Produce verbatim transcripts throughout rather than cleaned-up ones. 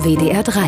W D R drei.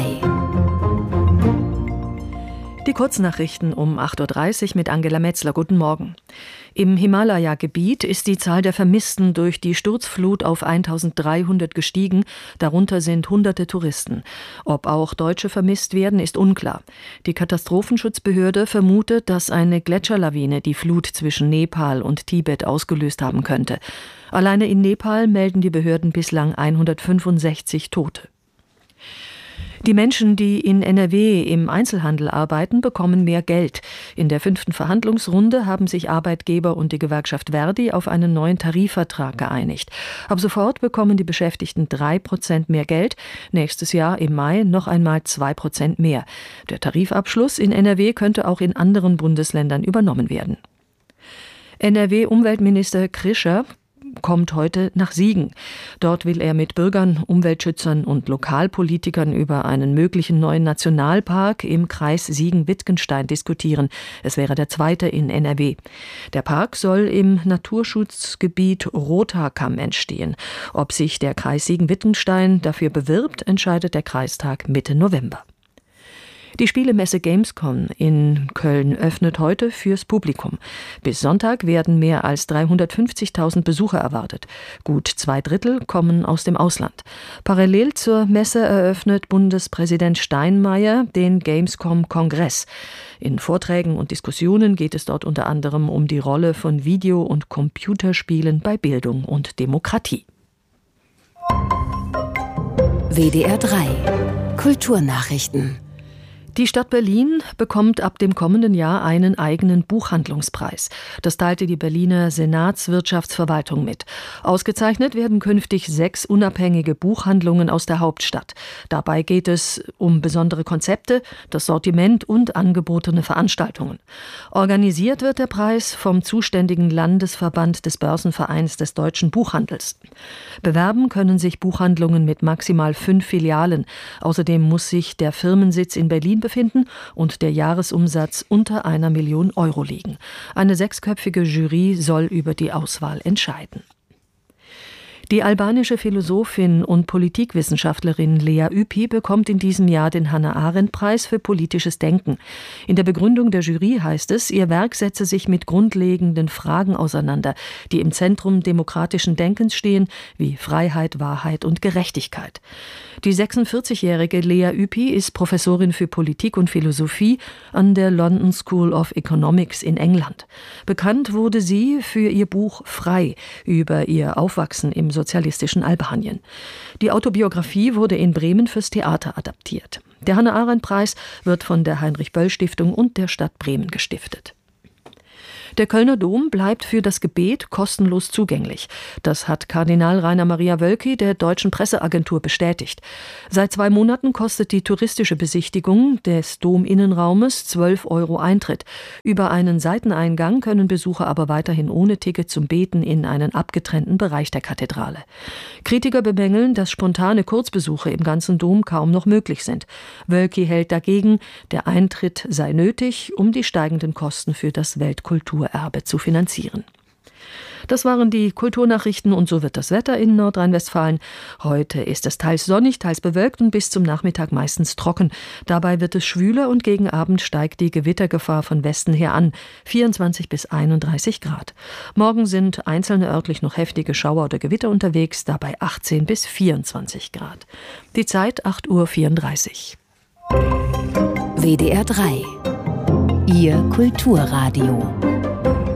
Die Kurznachrichten um acht Uhr dreißig mit Angela Metzler. Guten Morgen. Im Himalaya-Gebiet ist die Zahl der Vermissten durch die Sturzflut auf eintausenddreihundert gestiegen. Darunter sind hunderte Touristen. Ob auch Deutsche vermisst werden, ist unklar. Die Katastrophenschutzbehörde vermutet, dass eine Gletscherlawine die Flut zwischen Nepal und Tibet ausgelöst haben könnte. Alleine in Nepal melden die Behörden bislang hundertfünfundsechzig Tote. Die Menschen, die in N R W im Einzelhandel arbeiten, bekommen mehr Geld. In der fünften Verhandlungsrunde haben sich Arbeitgeber und die Gewerkschaft Verdi auf einen neuen Tarifvertrag geeinigt. Ab sofort bekommen die Beschäftigten drei Prozent mehr Geld, nächstes Jahr im Mai noch einmal zwei Prozent mehr. Der Tarifabschluss in N R W könnte auch in anderen Bundesländern übernommen werden. N R W-Umweltminister Krischer kommt heute nach Siegen. Dort will er mit Bürgern, Umweltschützern und Lokalpolitikern über einen möglichen neuen Nationalpark im Kreis Siegen-Wittgenstein diskutieren. Es wäre der zweite in N R W. Der Park soll im Naturschutzgebiet Rothaarkamm entstehen. Ob sich der Kreis Siegen-Wittgenstein dafür bewirbt, entscheidet der Kreistag Mitte November. Die Spielemesse Gamescom in Köln öffnet heute fürs Publikum. Bis Sonntag werden mehr als dreihundertfünfzigtausend Besucher erwartet. Gut zwei Drittel kommen aus dem Ausland. Parallel zur Messe eröffnet Bundespräsident Steinmeier den Gamescom-Kongress. In Vorträgen und Diskussionen geht es dort unter anderem um die Rolle von Video- und Computerspielen bei Bildung und Demokratie. W D R drei. Kulturnachrichten. Die Stadt Berlin bekommt ab dem kommenden Jahr einen eigenen Buchhandlungspreis. Das teilte die Berliner Senatswirtschaftsverwaltung mit. Ausgezeichnet werden künftig sechs unabhängige Buchhandlungen aus der Hauptstadt. Dabei geht es um besondere Konzepte, das Sortiment und angebotene Veranstaltungen. Organisiert wird der Preis vom zuständigen Landesverband des Börsenvereins des deutschen Buchhandels. Bewerben können sich Buchhandlungen mit maximal fünf Filialen. Außerdem muss sich der Firmensitz in Berlin befinden und der Jahresumsatz unter einer Million Euro liegen. Eine sechsköpfige Jury soll über die Auswahl entscheiden. Die albanische Philosophin und Politikwissenschaftlerin Lea Ypi bekommt in diesem Jahr den Hannah-Arendt-Preis für politisches Denken. In der Begründung der Jury heißt es, ihr Werk setze sich mit grundlegenden Fragen auseinander, die im Zentrum demokratischen Denkens stehen, wie Freiheit, Wahrheit und Gerechtigkeit. Die sechsundvierzigjährige Lea Ypi ist Professorin für Politik und Philosophie an der London School of Economics in England. Bekannt wurde sie für ihr Buch Frei über ihr Aufwachsen im sozialistischen Albanien. Die Autobiografie wurde in Bremen fürs Theater adaptiert. Der Hannah-Arendt-Preis wird von der Heinrich-Böll-Stiftung und der Stadt Bremen gestiftet. Der Kölner Dom bleibt für das Gebet kostenlos zugänglich. Das hat Kardinal Rainer Maria Wölki der Deutschen Presseagentur bestätigt. Seit zwei Monaten kostet die touristische Besichtigung des Dominnenraumes zwölf Euro Eintritt. Über einen Seiteneingang können Besucher aber weiterhin ohne Ticket zum Beten in einen abgetrennten Bereich der Kathedrale. Kritiker bemängeln, dass spontane Kurzbesuche im ganzen Dom kaum noch möglich sind. Wölki hält dagegen, der Eintritt sei nötig, um die steigenden Kosten für das Weltkulturerbe zu finanzieren. Das waren die Kulturnachrichten und so wird das Wetter in Nordrhein-Westfalen. Heute ist es teils sonnig, teils bewölkt und bis zum Nachmittag meistens trocken. Dabei wird es schwüler und gegen Abend steigt die Gewittergefahr von Westen her an. vierundzwanzig bis einunddreißig Grad. Morgen sind einzelne örtlich noch heftige Schauer oder Gewitter unterwegs, dabei achtzehn bis vierundzwanzig Grad. Die Zeit acht Uhr vierunddreißig. W D R drei. Ihr Kulturradio.